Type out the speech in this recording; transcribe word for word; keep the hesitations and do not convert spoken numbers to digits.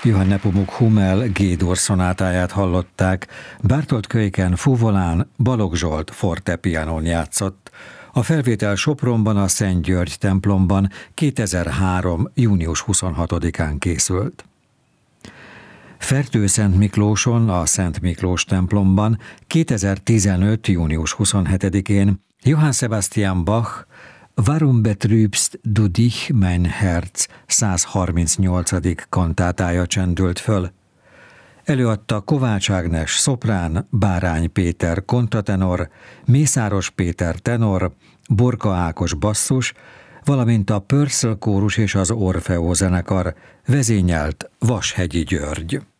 Johann Nepomuk Hummel G-dur szonátáját hallották, Bertolt Kölyken fuvolán, Balogh Zsolt fortepianón játszott. A felvétel Sopronban, a Szent György templomban kétezer-három. június huszonhatodikán készült. Fertőszent Miklóson, a Szent Miklós templomban kétezer-tizenöt. június huszonhetedikén Johann Sebastian Bach Warum betrübst du dich, mein Herz százharmincnyolcadik kantátája csendült föl. Előadta Kovács Ágnes szoprán, Bárány Péter kontratenor, Mészáros Péter tenor, Borka Ákos basszus, valamint a Pörszel kórus és az Orfeó zenekar, vezényelt Vashegyi György.